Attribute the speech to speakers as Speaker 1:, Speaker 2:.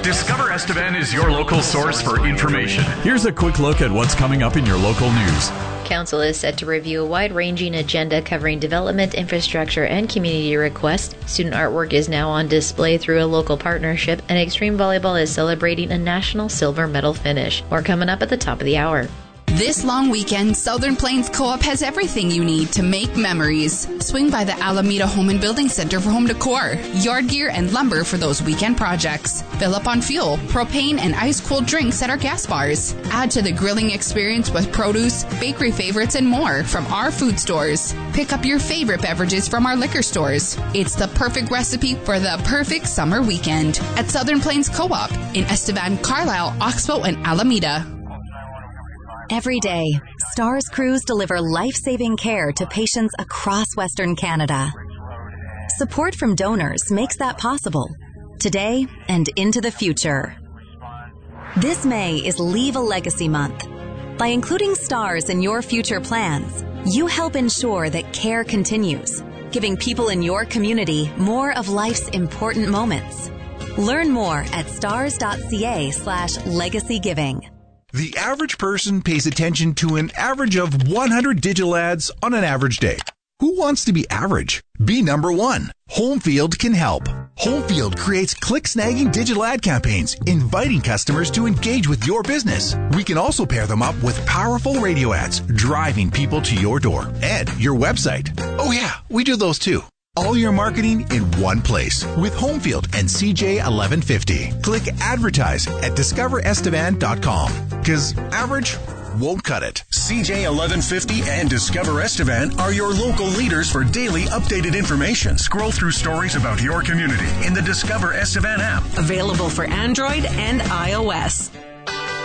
Speaker 1: Discover Estevan is your local source for information.
Speaker 2: Here's a quick look at what's coming up in your local news.
Speaker 3: Council is set to review a wide-ranging agenda covering development, infrastructure, and community requests. Student artwork is now on display through a local partnership, and Extreme Volleyball is celebrating a national silver medal finish. More coming up at the top of the hour.
Speaker 4: This long weekend, Southern Plains Co-op has everything you need to make memories. Swing by the Alameda Home and Building Center for home decor, yard gear, and lumber for those weekend projects. Fill up on fuel, propane, and ice-cold drinks at our gas bars. Add to the grilling experience with produce, bakery favorites, and more from our food stores. Pick up your favorite beverages from our liquor stores. It's the perfect recipe for the perfect summer weekend at Southern Plains Co-op in Estevan, Carlisle, Oxbow, and Alameda.
Speaker 5: Every day, STARS crews deliver life-saving care to patients across Western Canada. Support from donors makes that possible, today and into the future. This May is Leave a Legacy Month. By including STARS in your future plans, you help ensure that care continues, giving people in your community more of life's important moments. Learn more at stars.ca/legacygiving.
Speaker 6: The average person pays attention to an average of 100 digital ads on an average day. Who wants to be average? Be number one. Homefield can help. Homefield creates click-snagging digital ad campaigns, inviting customers to engage with your business. We can also pair them up with powerful radio ads, driving people to your door and your website. Oh yeah, we do those too. All your marketing in one place with Homefield and CJ1150. Click advertise at discoverestevan.com because average won't cut it.
Speaker 7: CJ1150 and Discover Estevan are your local leaders for daily updated information.
Speaker 1: Scroll through stories about your community in the Discover Estevan app.
Speaker 8: Available for Android and iOS.